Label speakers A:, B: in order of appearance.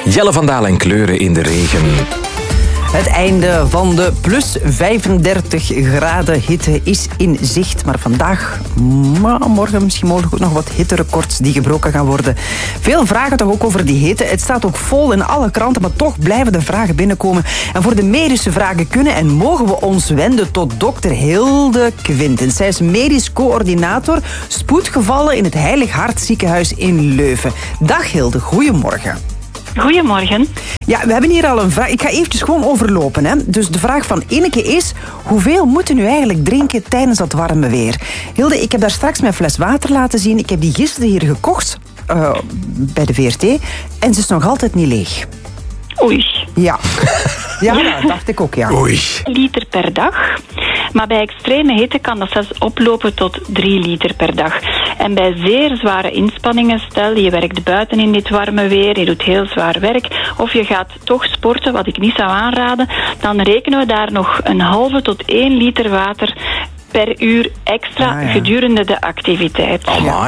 A: Jelle van Daal en kleuren in de regen.
B: Het einde van de plus 35 graden hitte is in zicht. Maar vandaag, morgen misschien mogelijk ook nog wat hitterecords die gebroken gaan worden. Veel vragen toch ook over die hitte. Het staat ook vol in alle kranten, maar toch blijven de vragen binnenkomen. En voor de medische vragen kunnen en mogen we ons wenden tot dokter Hilde Quintens. Zij is medisch coördinator spoedgevallen in het Heilig Hart ziekenhuis in Leuven. Dag Hilde, goedemorgen.
C: Goedemorgen.
B: Ja, we hebben hier al een vraag. Ik ga eventjes gewoon overlopen. Hè. Dus de vraag van Ineke is: hoeveel moeten u eigenlijk drinken tijdens dat warme weer? Hilde, ik heb daar straks mijn fles water laten zien. Ik heb die gisteren hier gekocht bij de VRT. En ze is nog altijd niet leeg.
C: Oei.
B: Ja. Ja, dat dacht ik ook, ja.
A: Oei.
C: Liter per dag. Maar bij extreme hitte kan dat zelfs oplopen tot 3 liter per dag. En bij zeer zware inspanningen, stel je werkt buiten in dit warme weer, je doet heel zwaar werk, of je gaat toch sporten, wat ik niet zou aanraden, dan rekenen we daar nog 0,5 tot 1 liter water per uur extra gedurende de activiteit.
A: Amai.